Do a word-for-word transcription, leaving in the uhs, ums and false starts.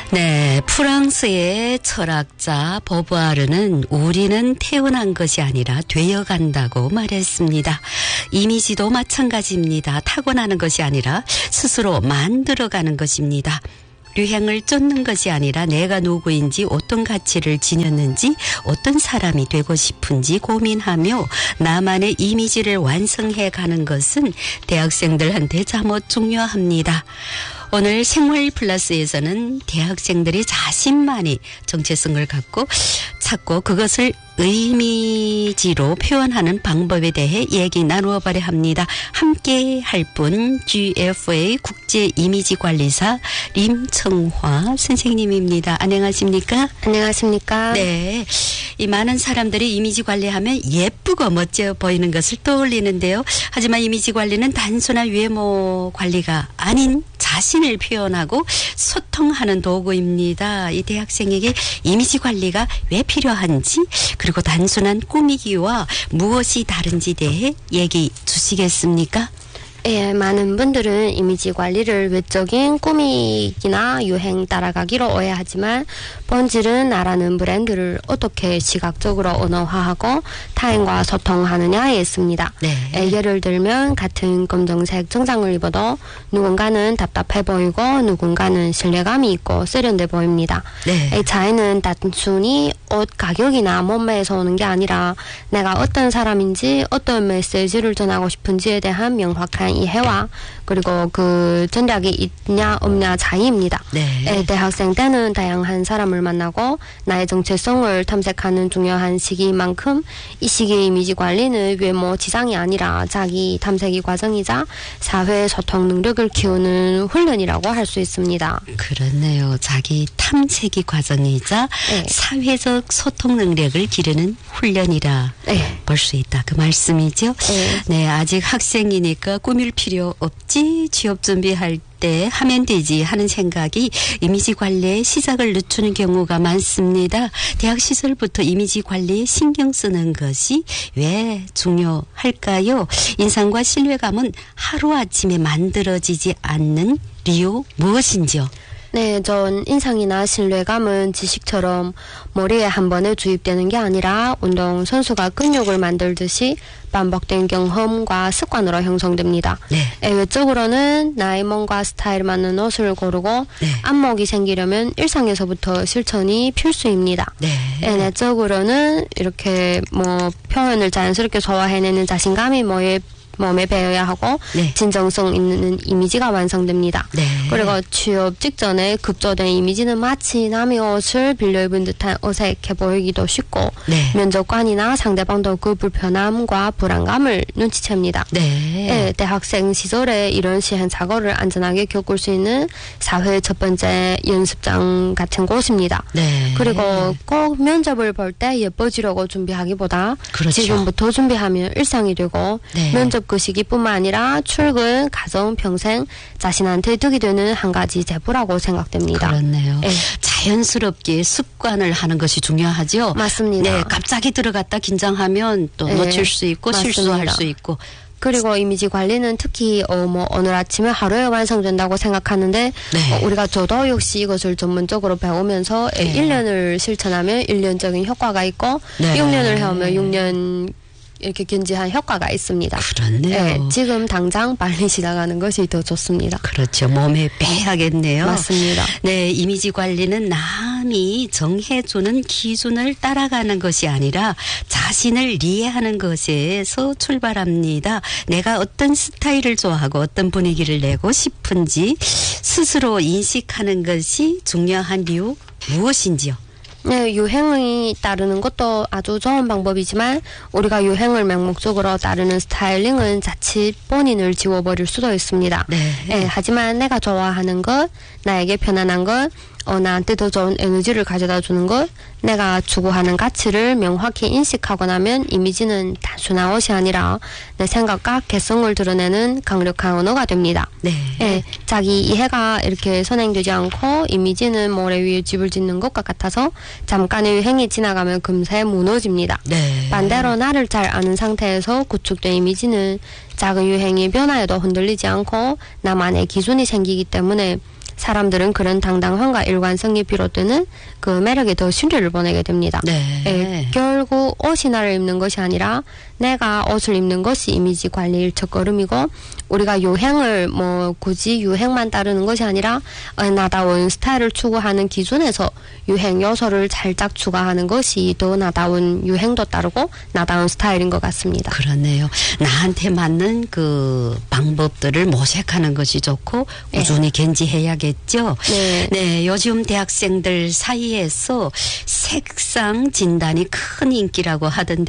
네, 프랑스의 철학자 보부아르는 우리는 태어난 것이 아니라 되어간다고 말했습니다. 이미지도 마찬가지입니다. 타고나는 것이 아니라 스스로 만들어가는 것입니다. 유행을 쫓는 것이 아니라 내가 누구인지, 어떤 가치를 지녔는지, 어떤 사람이 되고 싶은지 고민하며 나만의 이미지를 완성해 가는 것은 대학생들한테 참으로 중요합니다. 오늘 생활 플러스에서는 대학생들이 자신만이 정체성을 갖고 찾고 그것을 이미지로 표현하는 방법에 대해 얘기 나누어 보려 합니다. 함께 할 분 지에프에이 국제이미지관리사 림청화 선생님입니다. 안녕하십니까? 안녕하십니까? 네, 이 많은 사람들이 이미지 관리하면 예쁘고 멋져 보이는 것을 떠올리는데요. 하지만 이미지 관리는 단순한 외모 관리가 아닌 자신을 표현하고 소통하는 도구입니다. 이 대학생에게 이미지 관리가 왜 필요한지, 그리고 단순한 꾸미기와 무엇이 다른지 대해 얘기 주시겠습니까? 예, 많은 분들은 이미지 관리를 외적인 꾸미기나 유행 따라가기로 오해하지만 본질은 나라는 브랜드를 어떻게 시각적으로 언어화하고 타인과 소통하느냐에 있습니다. 네. 예, 예를 들면 같은 검정색 정장을 입어도 누군가는 답답해 보이고 누군가는 신뢰감이 있고 세련돼 보입니다. 네. 이 차이는 단순히 옷 가격이나 몸매에서 오는 게 아니라 내가 어떤 사람인지 어떤 메시지를 전하고 싶은지에 대한 명확한 이해와 그리고 그 전략이 있냐 없냐 차이입니다. 네. 예, 대학생 때는 다양한 사람을 만나고 나의 정체성을 탐색하는 중요한 시기인 만큼 이 시기의 이미지 관리는 외모 지상이 아니라 자기 탐색의 과정이자 사회 소통 능력을 키우는 훈련이라고 할 수 있습니다. 그렇네요. 자기 탐색의 과정이자 네. 사회적 소통 능력을 기르는 훈련이라 네. 볼 수 있다. 그 말씀이죠. 네. 네, 아직 학생이니까 꾸밀 필요 없지, 취업 준비할 때 하면 되지 하는 생각이 이미지 관리에 시작을 늦추는 경우가 많습니다. 대학 시절부터 이미지 관리에 신경 쓰는 것이 왜 중요할까요? 인상과 신뢰감은 하루아침에 만들어지지 않는 이유 무엇인지요? 네, 전 인상이나 신뢰감은 지식처럼 머리에 한 번에 주입되는 게 아니라 운동 선수가 근육을 만들듯이 반복된 경험과 습관으로 형성됩니다. 네. 예, 외적으로는 나의 몸과 스타일 맞는 옷을 고르고 네. 안목이 생기려면 일상에서부터 실천이 필수입니다. 네. 예, 내적으로는 이렇게 뭐 표현을 자연스럽게 소화해내는 자신감이 뭐에 몸에 배어야 하고 네. 진정성 있는 이미지가 완성됩니다. 네. 그리고 취업 직전에 급조된 이미지는 마치 남의 옷을 빌려 입은 듯한 어색해 보이기도 쉽고 네. 면접관이나 상대방도 그 불편함과 불안감을 눈치챕니다. 네. 예, 대학생 시절에 이런 시행착오를 안전하게 겪을 수 있는 사회의 첫 번째 연습장 같은 곳입니다. 네. 그리고 꼭 면접을 볼 때 예뻐지려고 준비하기보다 그렇죠. 지금부터 준비하면 일상이 되고 네. 면접 그 시기뿐만 아니라 출근, 가정, 평생 자신한테 득이 되는 한 가지 제보라고 생각됩니다. 그렇네요. 네. 자연스럽게 습관을 하는 것이 중요하죠. 맞습니다. 네, 갑자기 들어갔다 긴장하면 또 네. 놓칠 수 있고 맞습니다. 실수할 수 있고. 그리고 이미지 관리는 특히 어, 뭐 오늘 아침에 하루에 완성된다고 생각하는데 네. 어, 우리가 저도 역시 이것을 전문적으로 배우면서 네. 일 년을 실천하면 일 년적인 효과가 있고 네. 육 년을 해오면 육 년 이렇게 견지한 효과가 있습니다. 그렇네요. 네, 지금 당장 빨리 시작하는 것이 더 좋습니다. 그렇죠. 몸에 배야겠네요. 맞습니다. 네, 이미지 관리는 남이 정해주는 기준을 따라가는 것이 아니라 자신을 이해하는 것에서 출발합니다. 내가 어떤 스타일을 좋아하고 어떤 분위기를 내고 싶은지 스스로 인식하는 것이 중요한 이유 무엇인지요? 네, 유행이 따르는 것도 아주 좋은 방법이지만 우리가 유행을 맹목적으로 따르는 스타일링은 자칫 본인을 지워버릴 수도 있습니다. 네. 네, 하지만 내가 좋아하는 것, 나에게 편안한 것, 어, 나한테 더 좋은 에너지를 가져다 주는 것, 내가 추구하는 가치를 명확히 인식하고 나면 이미지는 단순한 옷이 아니라 내 생각과 개성을 드러내는 강력한 언어가 됩니다. 네. 네, 자기 이해가 이렇게 선행되지 않고 이미지는 모래 위에 집을 짓는 것과 같아서 잠깐의 유행이 지나가면 금세 무너집니다. 네. 반대로 나를 잘 아는 상태에서 구축된 이미지는 작은 유행이 변화에도 흔들리지 않고 나만의 기준이 생기기 때문에 사람들은 그런 당당함과 일관성이 비롯되는 그 매력에 더 신뢰를 보내게 됩니다. 네. 예, 결국 옷이 나를 입는 것이 아니라 내가 옷을 입는 것이 이미지 관리의 첫걸음이고 우리가 유행을 뭐 굳이 유행만 따르는 것이 아니라 어, 나다운 스타일을 추구하는 기준에서 유행 요소를 살짝 추가하는 것이 더 나다운 유행도 따르고 나다운 스타일인 것 같습니다. 그렇네요. 나한테 맞는 그 방법들을 모색하는 것이 좋고 꾸준히 견지해야겠죠. 네. 네, 요즘 대학생들 사이에서 색상 진단이 큰 인기라고 하던데